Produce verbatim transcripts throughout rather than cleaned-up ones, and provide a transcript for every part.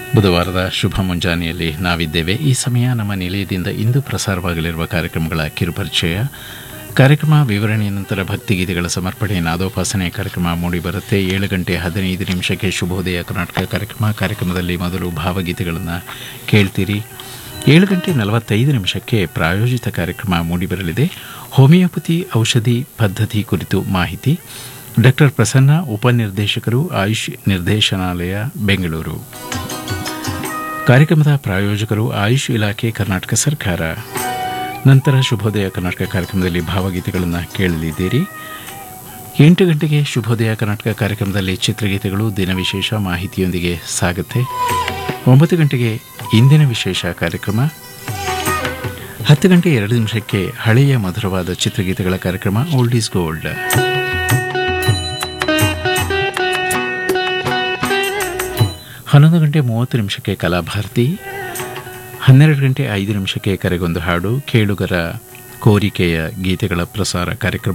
ಬುಧವಾರದ ಶುಭ ಮುಂಜಾನೆಯಲ್ಲಿ ನಾವಿದ್ದೇವೆ. ಈ ಸಮಯ ನಮ್ಮ ನಿಲಯದಿಂದ ಇಂದು ಪ್ರಸಾರವಾಗಲಿರುವ ಕಾರ್ಯಕ್ರಮಗಳ ಕಿರುಪರಿಚಯ. ಕಾರ್ಯಕ್ರಮ ವಿವರಣೆಯ ನಂತರ ಭಕ್ತಿಗೀತೆಗಳ ಸಮರ್ಪಣೆ ನಾದೋಪಾಸನೆ ಕಾರ್ಯಕ್ರಮ ಮೂಡಿಬರುತ್ತೆ. ಏಳು ಗಂಟೆ ಹದಿನೈದು ನಿಮಿಷಕ್ಕೆ ಶುಭೋದಯ ಕರ್ನಾಟಕ ಕಾರ್ಯಕ್ರಮ. ಕಾರ್ಯಕ್ರಮದಲ್ಲಿ ಮೊದಲು ಭಾವಗೀತೆಗಳನ್ನು ಕೇಳ್ತೀರಿ. ಏಳು ಗಂಟೆ ನಲವತ್ತೈದು ನಿಮಿಷಕ್ಕೆ ಪ್ರಾಯೋಜಿತ ಕಾರ್ಯಕ್ರಮ ಮೂಡಿಬರಲಿದೆ. ಹೋಮಿಯೋಪತಿ ಔಷಧಿ ಪದ್ಧತಿ ಕುರಿತು ಮಾಹಿತಿ. ಡಾಕ್ಟರ್ ಪ್ರಸನ್ನ, ಉಪನಿರ್ದೇಶಕರು, ಆಯುಷ್ ನಿರ್ದೇಶನಾಲಯ, ಬೆಂಗಳೂರು. ಕಾರ್ಯಕ್ರಮದ ಪ್ರಾಯೋಜಕರು ಆಯುಷ್ ಇಲಾಖೆ, ಕರ್ನಾಟಕ ಸರ್ಕಾರ. ನಂತರ ಶುಭೋದಯ ಕರ್ನಾಟಕ ಕಾರ್ಯಕ್ರಮದಲ್ಲಿ ಭಾವಗೀತೆಗಳನ್ನು ಕೇಳಲಿದ್ದೀರಿ. ಎಂಟು ಗಂಟೆಗೆ ಶುಭೋದಯ ಕರ್ನಾಟಕ ಕಾರ್ಯಕ್ರಮದಲ್ಲಿ ಚಿತ್ರಗೀತೆಗಳು, ದಿನವಿಶೇಷ ಮಾಹಿತಿಯೊಂದಿಗೆ ಸಾಗುತ್ತೆ. ಒಂಬತ್ತು ಗಂಟೆಗೆ ಇಂದಿನ ವಿಶೇಷ ಕಾರ್ಯಕ್ರಮ. ಹತ್ತು ಗಂಟೆ ಎರಡು ನಿಮಿಷಕ್ಕೆ ಹಳೆಯ ಮಧುರವಾದ ಚಿತ್ರಗೀತೆಗಳ ಕಾರ್ಯಕ್ರಮ ಓಲ್ಡ್ ಈಸ್ ಗೋಲ್ಡ್. ಹನ್ನೊಂದು ಗಂಟೆ ಮೂವತ್ತು ನಿಮಿಷಕ್ಕೆ ಕಲಾಭಾರತಿ. ಹನ್ನೆರಡು ಗಂಟೆ ಐದು ನಿಮಿಷಕ್ಕೆ ಕರೆಗೊಂದು ಹಾಡು, ಕೇಳುಗರ ಕೋರಿಕೆಯ ಗೀತೆಗಳ ಪ್ರಸಾರ ಕಾರ್ಯಕ್ರಮ.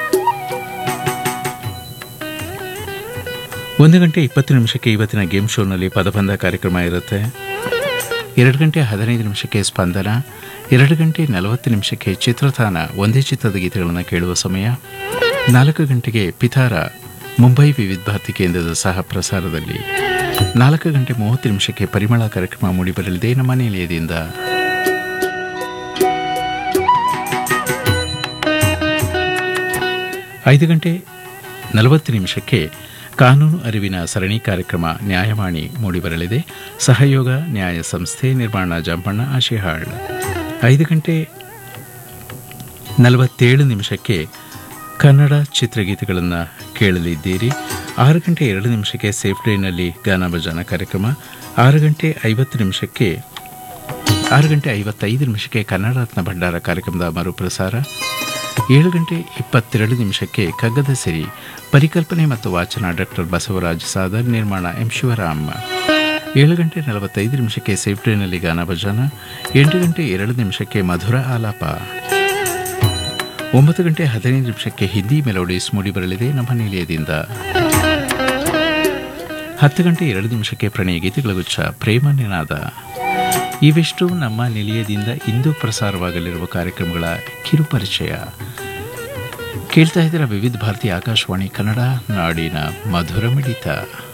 ಒಂದು ಗಂಟೆ ಇಪ್ಪತ್ತು ನಿಮಿಷಕ್ಕೆ ಇವತ್ತಿನ ಗೇಮ್ ಶೋನಲ್ಲಿ ಪದಬಂಧ ಕಾರ್ಯಕ್ರಮ ಇರುತ್ತೆ. ಎರಡು ಗಂಟೆ ಹದಿನೈದು ನಿಮಿಷಕ್ಕೆ ಸ್ಪಂದನ. ಎರಡು ಗಂಟೆ ನಲವತ್ತು ನಿಮಿಷಕ್ಕೆ ಚಿತ್ರತಾನ, ಒಂದೇ ಚಿತ್ರದ ಗೀತೆಗಳನ್ನು ಕೇಳುವ ಸಮಯ. ನಾಲ್ಕು ಗಂಟೆಗೆ ಪಿತಾರ, ಮುಂಬೈ ವಿವಿಧ ಭಾರತಿ ಕೇಂದ್ರದ ಸಹ ಪ್ರಸಾರದಲ್ಲಿ. ನಾಲ್ಕು ಗಂಟೆ ಮೂವತ್ತು ನಿಮಿಷಕ್ಕೆ ಪರಿಮಳ ಕಾರ್ಯಕ್ರಮ ಮೂಡಿಬರಲಿದೆ ನಮ್ಮ ನಿಲಯದಿಂದ. ಐದು ಗಂಟೆ ನಲವತ್ತು ನಿಮಿಷಕ್ಕೆ ಕಾನೂನು ಅರಿವಿನ ಸರಣಿ ಕಾರ್ಯಕ್ರಮ ನ್ಯಾಯವಾಣಿ ಮೂಡಿಬರಲಿದೆ. ಸಹಯೋಗ ನ್ಯಾಯ ಸಂಸ್ಥೆ, ನಿರ್ಮಾಣ ಜಂಪಣ್ಣ, ಆಶಿಹಾಳ್. ಐದು ಗಂಟೆ ನಲವತ್ತೇಳು ನಿಮಿಷಕ್ಕೆ ಕನ್ನಡ ಚಿತ್ರಗೀತೆಗಳನ್ನು ಕೇಳಲಿದ್ದೀರಿ. ಆರು ಗಂಟೆ ಎರಡು ನಿಮಿಷಕ್ಕೆ ಸೇಫ್ ಡೇನಲ್ಲಿ ಗಾನ ಭಜನ ಕಾರ್ಯಕ್ರಮ. ಆರು ಗಂಟೆ ಐವತ್ತು ನಿಮಿಷಕ್ಕೆ ಆರು ಗಂಟೆ ಐವತ್ತೈದು ನಿಮಿಷಕ್ಕೆ ಕನ್ನಡ ರತ್ನ ಭಂಡಾರ ಕಾರ್ಯಕ್ರಮದ ಮರುಪ್ರಸಾರ. ಏಳು ಗಂಟೆ ಇಪ್ಪತ್ತೆರಡು ನಿಮಿಷಕ್ಕೆ ಕಗ್ಗದ ಸಿರಿ, ಪರಿಕಲ್ಪನೆ ಮತ್ತು ವಾಚನ ಡಾಕ್ಟರ್ ಬಸವರಾಜ್ ಸಾದರ್, ನಿರ್ಮಾಣ ಎಂ ಶಿವರಾಮ್. ಏಳು ಗಂಟೆ ನಲವತ್ತೈದು ನಿಮಿಷಕ್ಕೆ ಸೇಫ್ ಡೇನಲ್ಲಿ ಗಾನ ಭಜನ. ಎಂಟು ಗಂಟೆ ಎರಡು ನಿಮಿಷಕ್ಕೆ ಮಧುರ ಆಲಾಪ. ಒಂಬತ್ತು ಗಂಟೆ ಹದಿನೈದು ನಿಮಿಷಕ್ಕೆ ಹಿಂದಿ ಮೆಲೋಡೀಸ್ ಮೂಡಿಬರಲಿದೆ ನಮ್ಮ ನಿಲಯದಿಂದ. ಹತ್ತು ಗಂಟೆ ಎರಡು ನಿಮಿಷಕ್ಕೆ ಪ್ರಣಯ ಗೀತೆಗಳ ಗುಚ್ಛ, ಪ್ರೇಮ ನಿನಾದ. ಇವೆಷ್ಟು ನಮ್ಮ ನಿಲಯದಿಂದ ಇಂದು ಪ್ರಸಾರವಾಗಲಿರುವ ಕಾರ್ಯಕ್ರಮಗಳ ಕಿರುಪರಿಚಯ. ಕೇಳ್ತಾ ಇದ್ದೀರಾ ವಿವಿಧ ಭಾರತಿ ಆಕಾಶವಾಣಿ ಕನ್ನಡ, ನಾಡಿನ ಮಧುರ ಮಿಡಿತ.